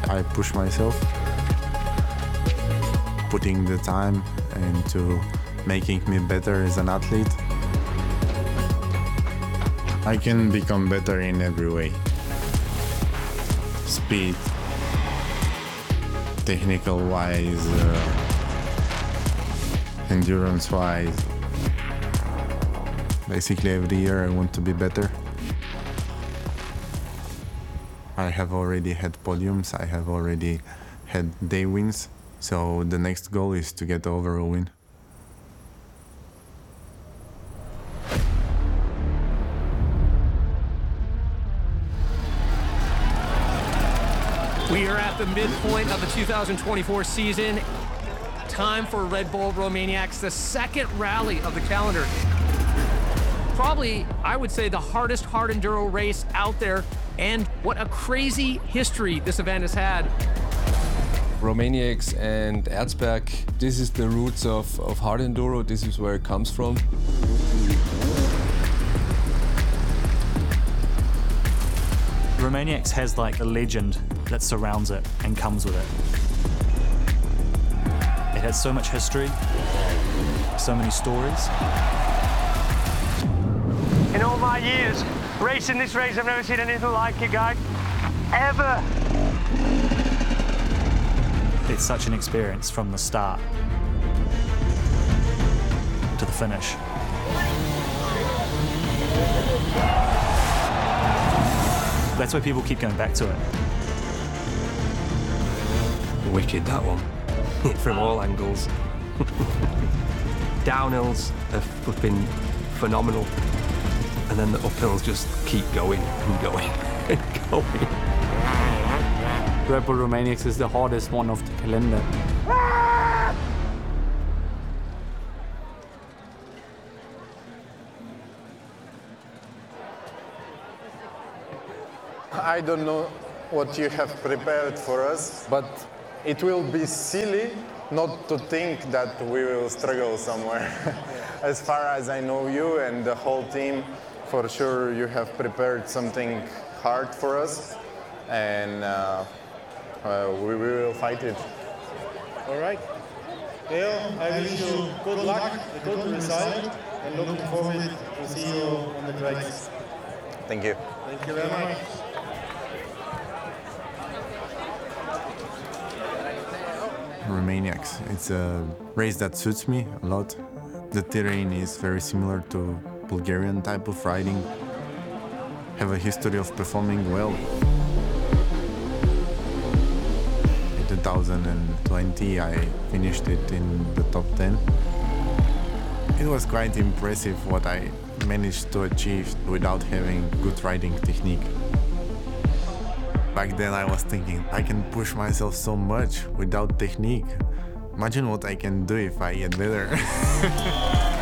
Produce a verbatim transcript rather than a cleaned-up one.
I push myself, putting the time into making me better as an athlete. I can become better in every way. Speed, technical-wise, uh, endurance-wise. Basically every year I want to be better. I have already had podiums, I have already had day wins, so the next goal is to get the overall win. We are at the midpoint of the two thousand twenty-four season. Time for Red Bull Romaniacs, the second rally of the calendar. Probably, I would say, the hardest hard enduro race out there, and what a crazy history this event has had. Romaniacs and Erzberg, this is the roots of, of hard enduro, this is where it comes from. Romaniacs has like a legend that surrounds it and comes with it. It has so much history, so many stories. In all my years racing this race, I've never seen anything like it, guys. Ever. It's such an experience from the start to the finish. That's why people keep going back to it. Wicked, that one. From all angles. Downhills are flipping phenomenal. And then the uphills just keep going and going and going. Red Bull Romaniacs is the hardest one of the calendar. I don't know what you have prepared for us, but it will be silly not to think that we will struggle somewhere. As far as I know you and the whole team, for sure you have prepared something hard for us, and uh, uh, we will fight it. All right. Leo, I wish you good luck, a good result, and looking forward to see you on the tracks. Thank you. Thank you very much. Romaniacs. It's a race that suits me a lot. The terrain is very similar to Bulgarian type of riding. Have a history of performing well. In two thousand twenty I finished it in the top ten. It was quite impressive what I managed to achieve without having good riding technique. Back then I was thinking, I can push myself so much without technique. Imagine what I can do if I get better.